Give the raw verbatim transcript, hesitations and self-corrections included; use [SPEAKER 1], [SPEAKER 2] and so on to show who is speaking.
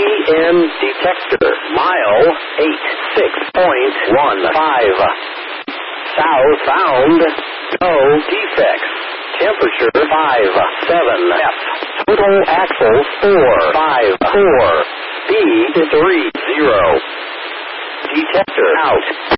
[SPEAKER 1] M detector. Mile eight six point one five. Southbound. No defects. Temperature five seven F. Total axles four five four. Speed three zero. Detector out.